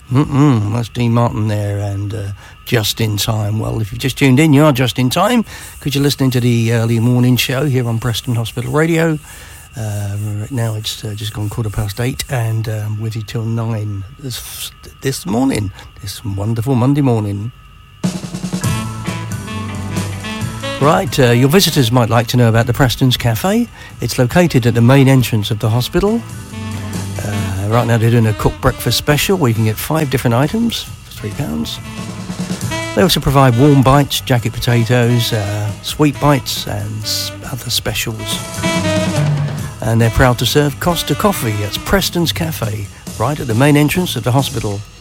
That's Dean Martin there, and Just in Time. Well, if you've just tuned in, you are just in time, because you're listening to the early morning show here on Preston Hospital Radio. Right now it's just gone 8:15, and with you till 9 this morning, this wonderful Monday morning. Right, your visitors might like to know about the Preston's Cafe. It's located at the main entrance of the hospital. Right now they're doing a cooked breakfast special where you can get 5 different items for £3. They also provide warm bites, jacket potatoes, sweet bites and other specials. And they're proud to serve Costa Coffee. That's Preston's Cafe, right at the main entrance of the hospital.